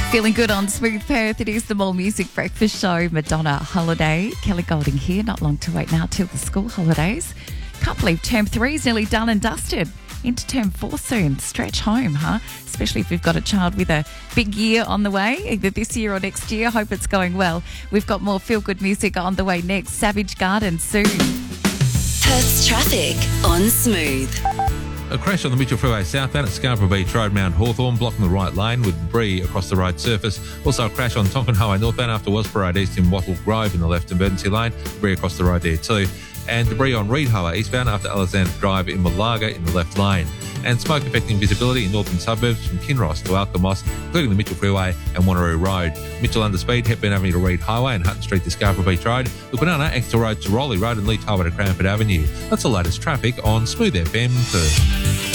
Feeling good on Smooth Perth. It is the More Music Breakfast Show. Madonna Holiday. Kelly Golding here. Not long to wait now till the school holidays. Can't believe term 3 is nearly done and dusted. Into term 4 soon. Stretch home, huh? Especially if you've got a child with a big year on the way, either this year or next year. Hope it's going well. We've got more feel-good music on the way next. Savage Garden soon. Perth's traffic on Smooth. A crash on the Mitchell Freeway southbound at Scarborough Beach Road, Mount Hawthorn, blocking the right lane with debris across the road surface. Also a crash on Tonkin Highway northbound after Wellsborough Road east in Wattle Grove in the left emergency lane. Debris across the road there too. And debris on Reed Highway eastbound after Alexander Drive in Malaga in the left lane. And smoke affecting visibility in northern suburbs from Kinross to Alkimos, including the Mitchell Freeway and Wanneroo Road. Mitchell under speed, Hepburn Avenue to Reed Highway and Hutton Street to Scarborough Beach Road. The Banana, Exeter Road to Rowley Road and Leach Highway to Cranford Avenue. That's the latest traffic on Smooth FM Perth.